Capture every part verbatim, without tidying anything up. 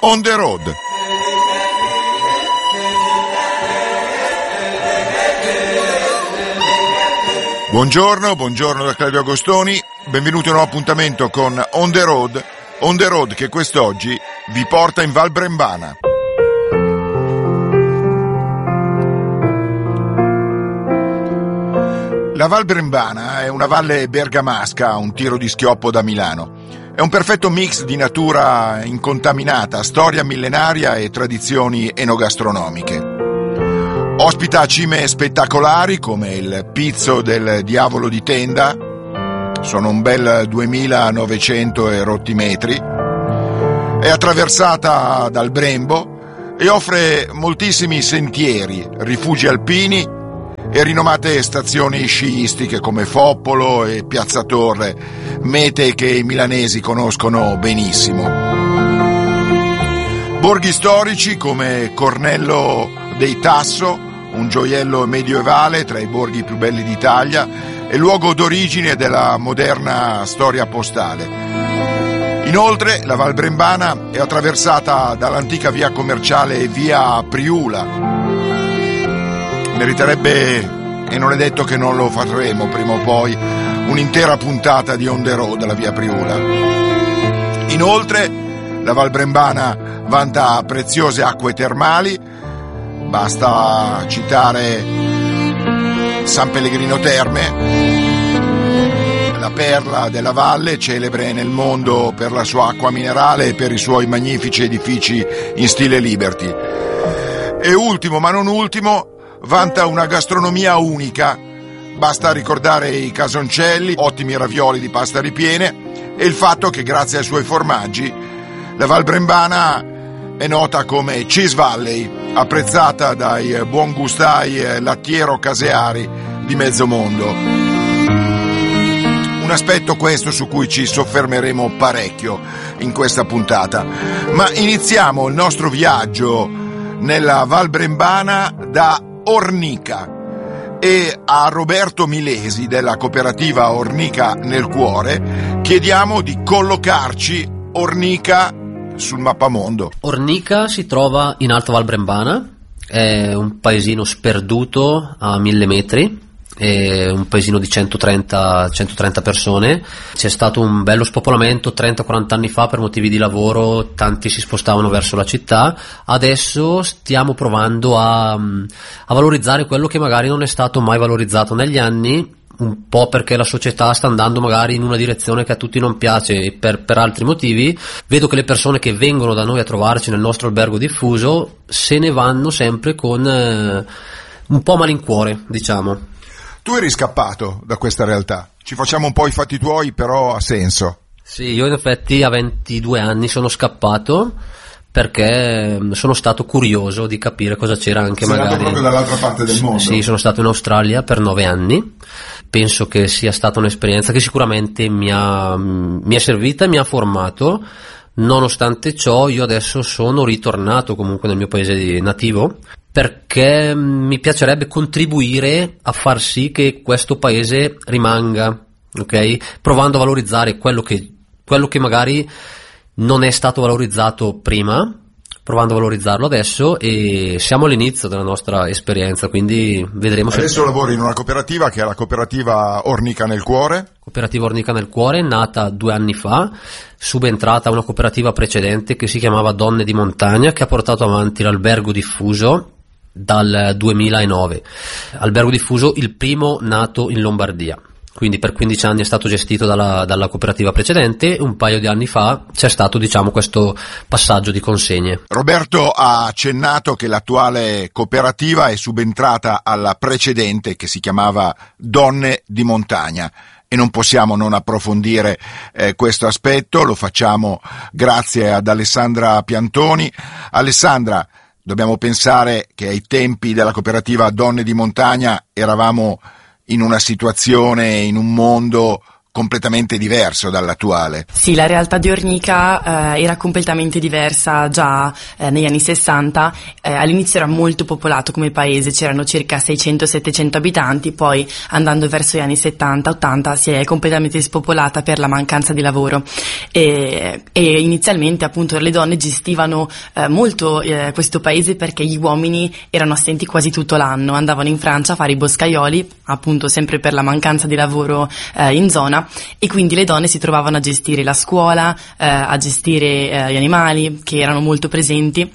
On the Road. Buongiorno, buongiorno da Claudio Agostoni, benvenuti a un nuovo appuntamento con On the Road, On the Road che quest'oggi vi porta in Val Brembana. La Val Brembana è una valle bergamasca a un tiro di schioppo da Milano. È un perfetto mix di natura incontaminata, storia millenaria e tradizioni enogastronomiche. Ospita cime spettacolari come il Pizzo del Diavolo di Tenda, sono un bel duemilanovecento e rotti metri, è attraversata dal Brembo e offre moltissimi sentieri, rifugi alpini e rinomate stazioni sciistiche come Foppolo e Piazza Torre, mete che i milanesi conoscono benissimo. Borghi storici come Cornello dei Tasso, un gioiello medievale tra i borghi più belli d'Italia e luogo d'origine della moderna storia postale. Inoltre la Val Brembana è attraversata dall'antica via commerciale via Priula. Meriterebbe, e non è detto che non lo faremo prima o poi, un'intera puntata di On the Road alla via Priula. Inoltre la Val Brembana vanta preziose acque termali. Basta citare San Pellegrino Terme, la perla della valle, celebre nel mondo per la sua acqua minerale e per i suoi magnifici edifici in stile Liberty. E ultimo, ma non ultimo, vanta una gastronomia unica. Basta ricordare i casoncelli, ottimi ravioli di pasta ripiene e il fatto che grazie ai suoi formaggi la Val Brembana è nota come Cheese Valley, apprezzata dai buongustai lattiero-caseari di mezzo mondo. Un aspetto questo su cui ci soffermeremo parecchio in questa puntata. Ma iniziamo il nostro viaggio nella Val Brembana da Ornica e a Roberto Milesi della cooperativa Ornica nel Cuore chiediamo di collocarci Ornica sul mappamondo. Ornica si trova in Alto Val Brembana, è un paesino sperduto a mille metri, è un paesino di centotrenta persone. C'è stato un bello spopolamento trenta quaranta anni fa per motivi di lavoro, tanti si spostavano verso la città. Adesso stiamo provando a, a valorizzare quello che magari non è stato mai valorizzato negli anni, un po' perché la società sta andando magari in una direzione che a tutti non piace e per, per altri motivi. Vedo che le persone che vengono da noi a trovarci nel nostro albergo diffuso se ne vanno sempre con eh, un po' malincuore, diciamo. Tu eri scappato da questa realtà, ci facciamo un po' i fatti tuoi, però ha senso. Sì, io in effetti a ventidue anni sono scappato perché sono stato curioso di capire cosa c'era anche Sei magari... Sei andato proprio dall'altra parte del mondo. Sì, sono stato in Australia per nove anni, penso che sia stata un'esperienza che sicuramente mi ha, mi è servita e mi ha formato. Nonostante ciò io adesso sono ritornato comunque nel mio paese di nativo perché mi piacerebbe contribuire a far sì che questo paese rimanga, ok? Provando a valorizzare quello che, quello che magari non è stato valorizzato prima, provando a valorizzarlo adesso, e siamo all'inizio della nostra esperienza, quindi vedremo. Adesso se... lavori in una cooperativa che è la cooperativa Ornica nel Cuore. Cooperativa Ornica nel Cuore, nata due anni fa, subentrata a una cooperativa precedente che si chiamava Donne di Montagna, che ha portato avanti l'albergo diffuso dal duemilanove. Albergo diffuso, il primo nato in Lombardia. Quindi per quindici anni è stato gestito dalla, dalla cooperativa precedente. Un paio di anni fa c'è stato, diciamo, questo passaggio di consegne. Roberto ha accennato che l'attuale cooperativa è subentrata alla precedente che si chiamava Donne di Montagna e non possiamo non approfondire eh, questo aspetto. Lo facciamo grazie ad Alessandra Piantoni. Alessandra, dobbiamo pensare che ai tempi della cooperativa Donne di Montagna eravamo in una situazione, in un mondo completamente diverso dall'attuale. Sì, la realtà di Ornica eh, era completamente diversa già eh, negli anni sessanta. Eh, all'inizio era molto popolato come paese, c'erano circa seicento settecento abitanti, poi andando verso gli anni settanta ottanta si è completamente spopolata per la mancanza di lavoro e, e inizialmente appunto le donne gestivano eh, molto eh, questo paese perché gli uomini erano assenti quasi tutto l'anno, andavano in Francia a fare i boscaioli, appunto sempre per la mancanza di lavoro eh, in zona, e quindi le donne si trovavano a gestire la scuola, eh, a gestire eh, gli animali che erano molto presenti.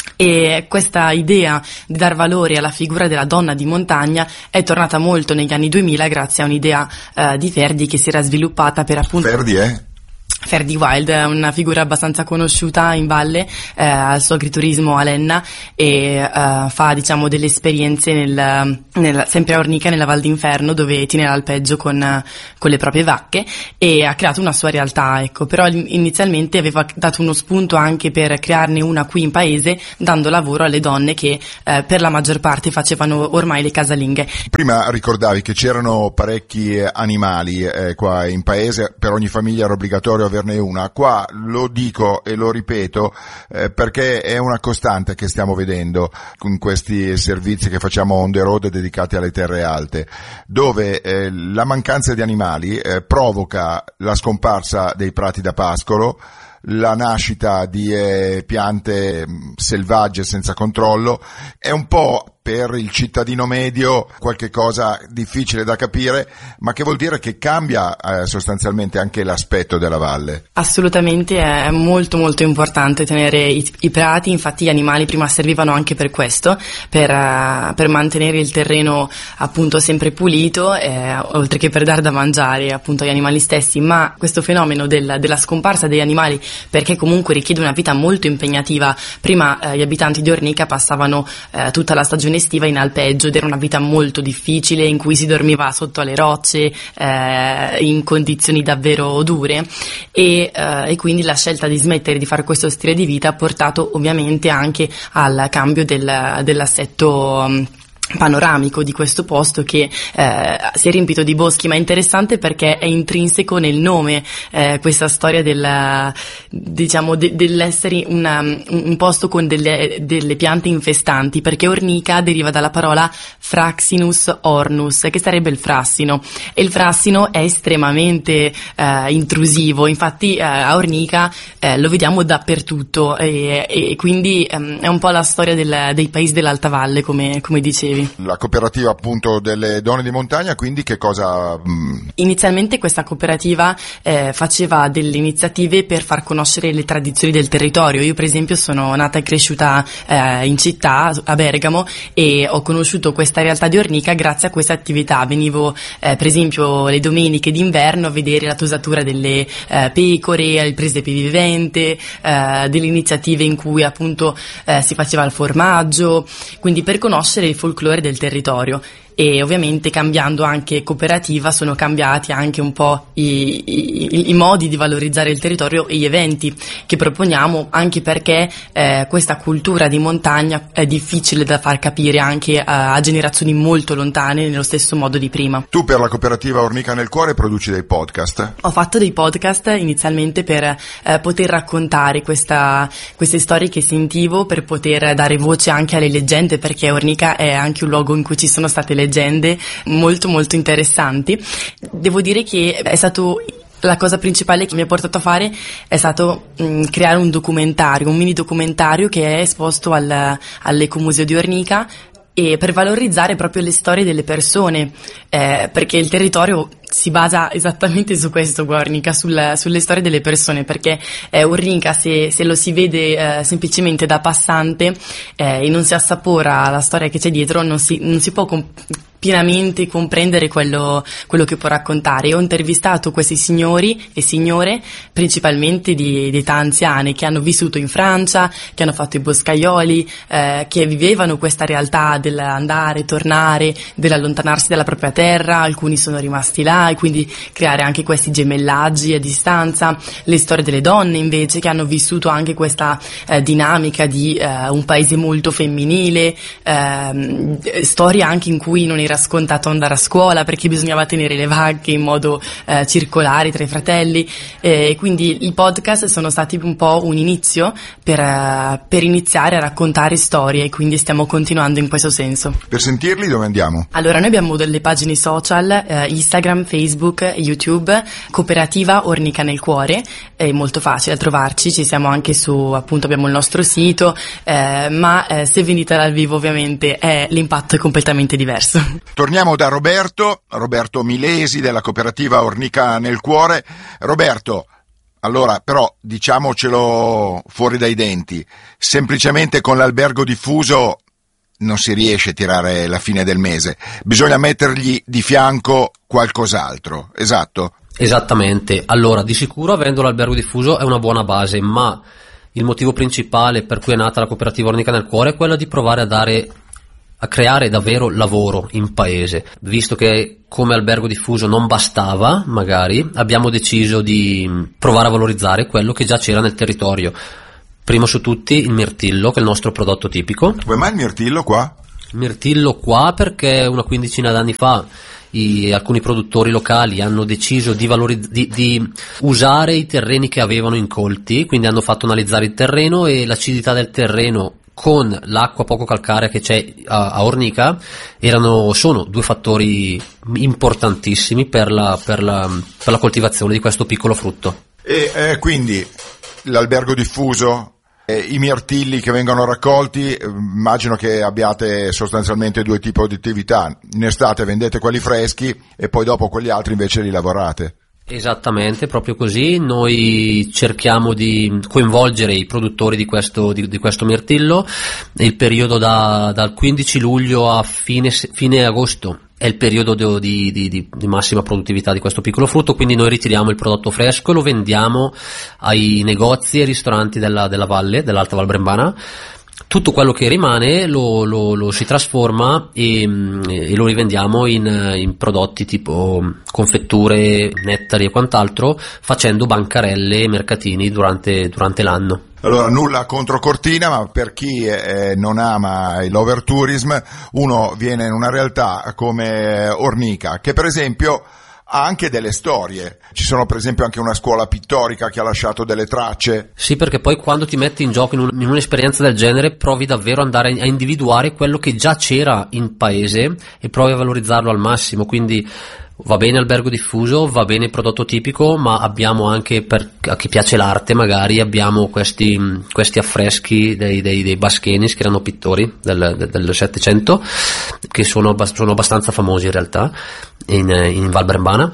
E questa idea di dar valore alla figura della donna di montagna è tornata molto negli anni duemila grazie a un'idea eh, di Ferdi che si era sviluppata per appunto... Ferdi è? Ferdi Wild è una figura abbastanza conosciuta in valle, eh, al suo agriturismo a Lenna e eh, fa diciamo delle esperienze nel, nel, sempre a Ornica nella Val d'Inferno dove tiene l'alpeggio con, con le proprie vacche e ha creato una sua realtà, ecco, però inizialmente aveva dato uno spunto anche per crearne una qui in paese dando lavoro alle donne che eh, per la maggior parte facevano ormai le casalinghe. Prima ricordavi che c'erano parecchi animali eh, qua in paese, per ogni famiglia era obbligatorio averne una. Qua lo dico e lo ripeto eh, perché è una costante che stiamo vedendo con questi servizi che facciamo on the road dedicati alle terre alte, dove eh, la mancanza di animali eh, provoca la scomparsa dei prati da pascolo, la nascita di eh, piante mh, selvagge senza controllo. È un po' per il cittadino medio qualche cosa difficile da capire, ma che vuol dire che cambia eh, sostanzialmente anche l'aspetto della valle. Assolutamente, è molto molto importante tenere i, i prati, infatti gli animali prima servivano anche per questo, per, uh, per mantenere il terreno appunto sempre pulito, eh, oltre che per dar da mangiare appunto agli animali stessi, ma questo fenomeno del, della scomparsa degli animali, perché comunque richiede una vita molto impegnativa, prima eh, gli abitanti di Ornica passavano eh, tutta la stagione estiva in alpeggio ed era una vita molto difficile in cui si dormiva sotto alle rocce eh, in condizioni davvero dure e, eh, e quindi la scelta di smettere di fare questo stile di vita ha portato ovviamente anche al cambio del, dell'assetto um, panoramico di questo posto che eh, si è riempito di boschi, ma è interessante perché è intrinseco nel nome eh, questa storia del diciamo de, dell'essere una, un posto con delle, delle piante infestanti, perché Ornica deriva dalla parola Fraxinus ornus, che sarebbe il frassino, e il frassino è estremamente eh, intrusivo, infatti eh, a Ornica eh, lo vediamo dappertutto e, e quindi ehm, è un po' la storia del, dei paesi dell'Alta Valle, come, come dicevi. La cooperativa appunto delle donne di montagna, quindi che cosa? Mh... Inizialmente questa cooperativa eh, faceva delle iniziative per far conoscere le tradizioni del territorio. Io per esempio sono nata e cresciuta eh, in città, a Bergamo, e ho conosciuto questa realtà di Ornica grazie a queste attività. Venivo eh, per esempio le domeniche d'inverno a vedere la tosatura delle eh, pecore, il presepe vivente, eh, delle iniziative in cui appunto eh, si faceva il formaggio, quindi per conoscere il folklore del territorio. E ovviamente cambiando anche cooperativa sono cambiati anche un po' i, i, i modi di valorizzare il territorio e gli eventi che proponiamo, anche perché eh, questa cultura di montagna è difficile da far capire anche a, a generazioni molto lontane nello stesso modo di prima. Tu per la cooperativa Ornica nel Cuore produci dei podcast? Ho fatto dei podcast inizialmente per eh, poter raccontare questa, queste storie che sentivo, per poter dare voce anche alle leggende, perché Ornica è anche un luogo in cui ci sono state leggende molto molto interessanti. Devo dire che è stato la cosa principale che mi ha portato a fare è stato mh, creare un documentario, un mini documentario che è esposto al, all'Ecomuseo di Ornica, e per valorizzare proprio le storie delle persone, eh, perché il territorio si basa esattamente su questo, Ornica, sul, sulle storie delle persone, perché eh, Ornica se, se lo si vede eh, semplicemente da passante eh, e non si assapora la storia che c'è dietro, non si, non si può comp- pienamente comprendere quello, quello che può raccontare. Ho intervistato questi signori e signore, principalmente di, di età anziane, che hanno vissuto in Francia, che hanno fatto i boscaioli, eh, che vivevano questa realtà dell'andare, tornare, dell'allontanarsi dalla propria terra. Alcuni sono rimasti là, e quindi creare anche questi gemellaggi a distanza, le storie delle donne invece che hanno vissuto anche questa eh, dinamica di eh, un paese molto femminile, eh, storie anche in cui non era scontato andare a scuola perché bisognava tenere le vacche in modo eh, circolare tra i fratelli, e eh, quindi i podcast sono stati un po' un inizio per, uh, per iniziare a raccontare storie, e quindi stiamo continuando in questo senso. Per sentirli dove andiamo? Allora, noi abbiamo delle pagine social, eh, Instagram, Facebook, YouTube, Cooperativa Ornica nel Cuore, è molto facile da trovarci, ci siamo anche su, appunto abbiamo il nostro sito, eh, ma eh, se venite dal vivo ovviamente è, l'impatto è completamente diverso. Torniamo da Roberto, Roberto Milesi della Cooperativa Ornica nel Cuore. Roberto, allora, però diciamocelo fuori dai denti, semplicemente con l'albergo diffuso non si riesce a tirare la fine del mese, bisogna mettergli di fianco qualcos'altro, esatto? Esattamente, allora di sicuro avendo l'albergo diffuso è una buona base, ma il motivo principale per cui è nata la Cooperativa Ornica nel Cuore è quello di provare a dare a creare davvero lavoro in paese. Visto che come albergo diffuso non bastava, magari, abbiamo deciso di provare a valorizzare quello che già c'era nel territorio. Primo su tutti il mirtillo, che è il nostro prodotto tipico. Come mai il mirtillo qua? Il mirtillo qua perché una quindicina d'anni fa I, alcuni produttori locali hanno deciso di, valorizz- di, di usare i terreni che avevano incolti, quindi hanno fatto analizzare il terreno e l'acidità del terreno con l'acqua poco calcarea che c'è a, a Ornica erano, sono due fattori importantissimi per la, per la, per la coltivazione di questo piccolo frutto. E eh, quindi l'albergo diffuso, eh, i mirtilli che vengono raccolti, eh, immagino che abbiate sostanzialmente due tipi di attività: in estate vendete quelli freschi e poi dopo quelli altri invece li lavorate. Esattamente, proprio così. Noi cerchiamo di coinvolgere i produttori di questo, di, di questo mirtillo. Il periodo da, dal quindici luglio a fine, fine agosto è il periodo di, di, di, di massima produttività di questo piccolo frutto, quindi noi ritiriamo il prodotto fresco e lo vendiamo ai negozi e ai ristoranti della, della valle, dell'Alta Val Brembana. Tutto quello che rimane lo, lo, lo si trasforma e, e lo rivendiamo in, in prodotti tipo confetture, nettari e quant'altro, facendo bancarelle e mercatini durante, durante l'anno. Allora, nulla contro Cortina, ma per chi eh, non ama il overtourism, uno viene in una realtà come Ornica, che per esempio ha anche delle storie. Ci sono per esempio anche una scuola pittorica che ha lasciato delle tracce. Sì, perché poi quando ti metti in gioco in, un, in un'esperienza del genere provi davvero ad andare a individuare quello che già c'era in paese e provi a valorizzarlo al massimo, quindi va bene albergo diffuso, va bene prodotto tipico, ma abbiamo anche, per a chi piace l'arte magari, abbiamo questi, questi affreschi dei, dei, dei Baschenis, che erano pittori del, del, del Settecento, che sono, sono abbastanza famosi in realtà in, in Val Brembana.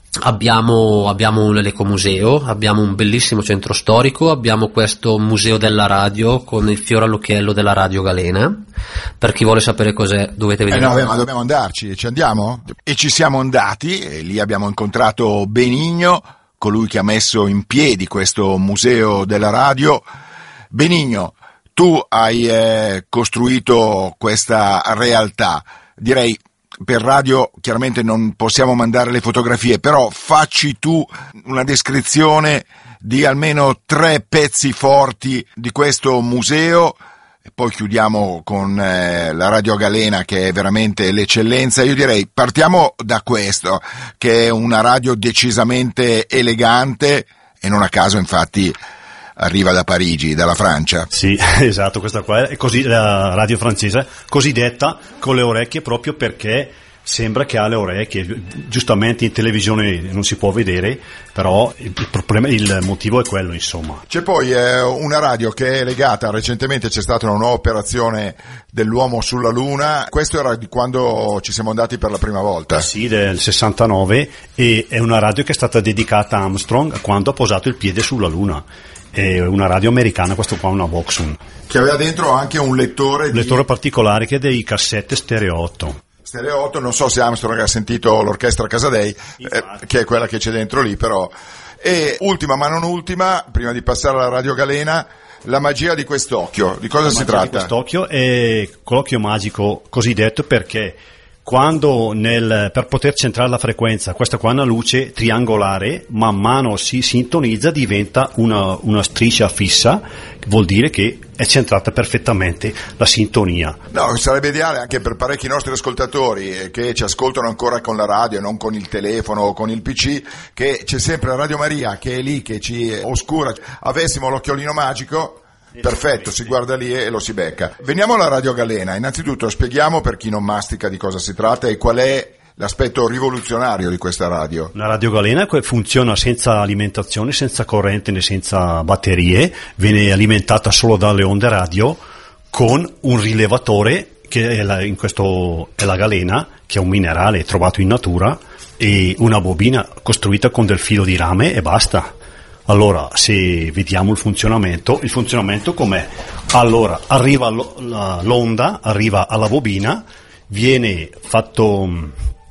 Abbiamo, abbiamo un ecomuseo, abbiamo un bellissimo centro storico, abbiamo questo museo della radio con il fiore all'occhiello della Radio Galena. Per chi vuole sapere cos'è dovete vedere. Eh no, beh, ma dobbiamo andarci, ci andiamo? E ci siamo andati, e lì abbiamo incontrato Benigno, colui che ha messo in piedi questo museo della radio. Benigno, tu hai eh, costruito questa realtà, direi. Per radio chiaramente non possiamo mandare le fotografie, però facci tu una descrizione di almeno tre pezzi forti di questo museo e poi chiudiamo con eh, la Radio Galena, che è veramente l'eccellenza. Io direi partiamo da questo, che è una radio decisamente elegante e non a caso infatti arriva da Parigi, dalla Francia. Sì, esatto, questa qua è così, la radio francese, cosiddetta con le orecchie, proprio perché sembra che ha le orecchie. Giustamente in televisione non si può vedere, però il problema, il motivo è quello, insomma. C'è poi eh, una radio che è legata, recentemente c'è stata una nuova operazione dell'uomo sulla Luna. Questo era di quando ci siamo andati per la prima volta. Sì, del sessantanove, e è una radio che è stata dedicata a Armstrong quando ha posato il piede sulla Luna. È una radio americana, questo qua, una Voxon, che aveva dentro anche un lettore un di... lettore particolare che è dei cassette stereo otto. Stereo otto, non so se Armstrong ha sentito l'orchestra Casadei, eh, che è quella che c'è dentro lì, però. E ultima ma non ultima, prima di passare alla Radio Galena, la magia di quest'occhio. Di cosa la si magia tratta? Di quest'occhio è colloquio magico cosiddetto perché quando nel, per poter centrare la frequenza, questa qua è una luce triangolare, man mano si sintonizza, diventa una, una striscia fissa, vuol dire che è centrata perfettamente la sintonia. No, sarebbe ideale anche per parecchi nostri ascoltatori che ci ascoltano ancora con la radio e non con il telefono o con il P C, che c'è sempre Radio Maria che è lì, che ci oscura. Avessimo l'occhiolino magico, perfetto, si guarda lì e lo si becca. Veniamo alla Radio Galena. Innanzitutto spieghiamo per chi non mastica di cosa si tratta e qual è l'aspetto rivoluzionario di questa radio. La Radio Galena funziona senza alimentazione, senza corrente né senza batterie, viene alimentata solo dalle onde radio con un rilevatore che è la, in questo è la galena, che è un minerale trovato in natura, e una bobina costruita con del filo di rame e basta. Allora, se vediamo il funzionamento, il funzionamento com'è? Allora, arriva l'onda, arriva alla bobina, viene fatto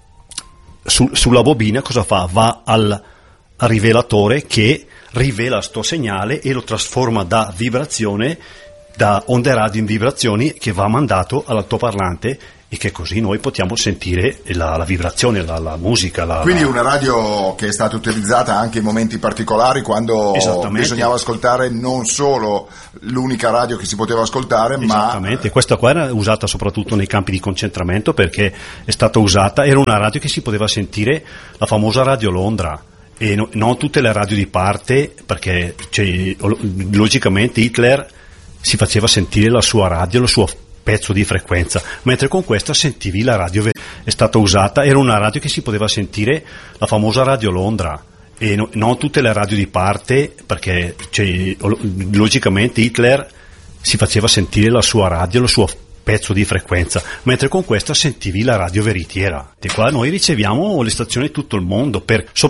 su, sulla bobina, cosa fa? Va al rivelatore che rivela sto segnale e lo trasforma da vibrazione, da onde radio in vibrazioni, che va mandato all'altoparlante, e che così noi possiamo sentire la, la vibrazione, la, la musica. La, Quindi la... una radio che è stata utilizzata anche in momenti particolari, quando bisognava ascoltare non solo l'unica radio che si poteva ascoltare, ma... Esattamente, questa qua era usata soprattutto nei campi di concentramento, perché è stata usata, era una radio che si poteva sentire, la famosa Radio Londra, e no, non tutte le radio di parte, perché cioè, logicamente Hitler si faceva sentire la sua radio, la sua pezzo di frequenza, mentre con questa sentivi la radio. È stata usata, era una radio che si poteva sentire, la famosa Radio Londra, e no, non tutte le radio di parte, perché cioè, logicamente Hitler si faceva sentire la sua radio, la sua pezzo di frequenza, mentre con questa sentivi la radio veritiera. E qua noi riceviamo le stazioni di tutto il mondo, per